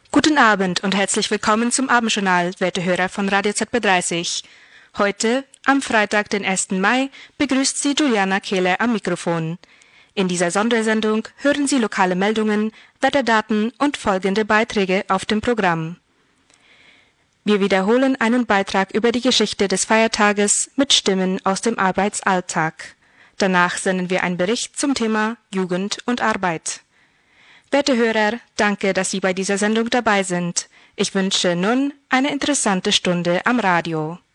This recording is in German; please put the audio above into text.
Guten Abend und herzlich willkommen zum Abendjournal, werte Hörer von Radio ZB30. Heute, am Freitag, den 1. Mai, begrüßt Sie Juliana Kehle am Mikrofon. In dieser Sondersendung hören Sie lokale Meldungen, Wetterdaten und folgende Beiträge auf dem Programm. Wir wiederholen einen Beitrag über die Geschichte des Feiertages mit Stimmen aus dem Arbeitsalltag. Danach senden wir einen Bericht zum Thema Jugend und Arbeit. Werte Hörer, danke, dass Sie bei dieser Sendung dabei sind. Ich wünsche nun eine interessante Stunde am Radio.